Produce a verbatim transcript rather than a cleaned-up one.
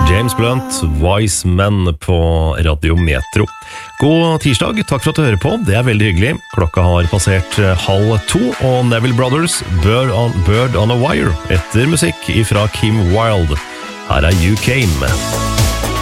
James Blunt, Wise Men på Radio Metro. God tirsdag, takk for at du hører på, det er veldig hyggelig. Klokka har passert halv to, og Neville Brothers, Bird on, Bird on a Wire, etter musikk ifra Kim Wilde. Her er You Came.